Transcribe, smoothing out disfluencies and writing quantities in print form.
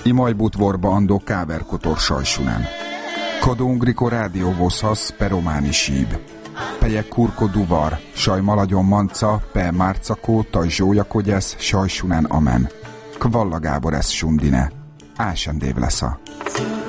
Imajbut vorba andó káverkotor sajsunen. Kadóngriko rádióvozhasz pe románi síb. Pejek kurko duvar, saj maladjon manca, pe márcakó, taj zsójakogyesz, sajsunen amen. Kvalla Gábor ez sundine. Ásendév lesza.